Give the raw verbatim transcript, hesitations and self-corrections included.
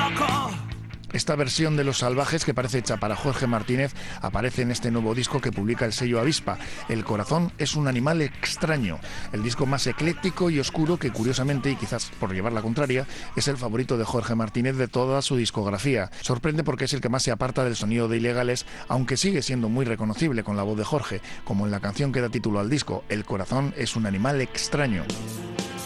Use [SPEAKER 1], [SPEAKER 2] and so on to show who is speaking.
[SPEAKER 1] loco.
[SPEAKER 2] Esta versión de Los Salvajes, que parece hecha para Jorge Martínez, aparece en este nuevo disco que publica el sello Avispa. El corazón es un animal extraño, el disco más ecléctico y oscuro que, curiosamente, y quizás por llevar la contraria, es el favorito de Jorge Martínez de toda su discografía. Sorprende porque es el que más se aparta del sonido de Ilegales, aunque sigue siendo muy reconocible con la voz de Jorge, como en la canción que da título al disco, El corazón es un animal extraño.